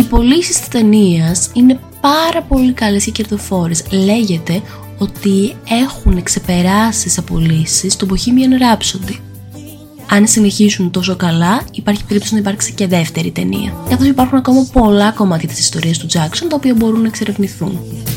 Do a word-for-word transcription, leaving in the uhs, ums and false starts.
πωλήσεις της ταινίας είναι πάρα πολύ καλές και κερδοφόρες. Λέγεται ότι έχουν ξεπεράσει σε πωλήσεις το Bohemian Rhapsody. Αν συνεχίσουν τόσο καλά, υπάρχει περίπτωση να υπάρξει και δεύτερη ταινία. Καθώς υπάρχουν ακόμα πολλά κομμάτια της ιστορίας του Jackson τα οποία μπορούν να εξερευνηθούν.